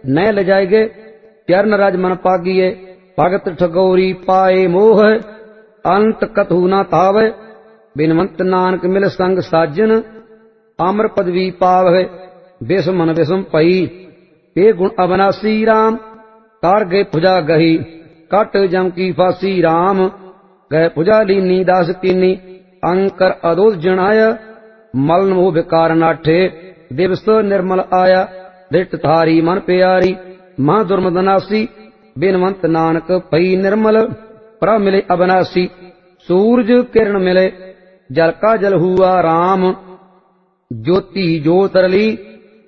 न ले जाएगे। चरण रज मन पागिए भगत ठगोरी पाए मोह। अंत कथु न तावै बिनवंत नानक मिल संग साजन। अमर पदवी पावै विषम मन विषम पई। ये गुण अविनाशी राम कार गए भुजा गही। कट जम की फांसी राम गए भुजा लीनी दास कीनी। अंकर अदोष जनाय मलन मोह विकार नाठे। दिवस निर्मल आया दृष्ट थारी मन प्यारी। मां दुर्मदनासी बिनवंत नानक भई निर्मल। प्रभ मिले अविनाशी सूरज किरण मिले जल का जल हुआ राम। ज्योति ज्योत रली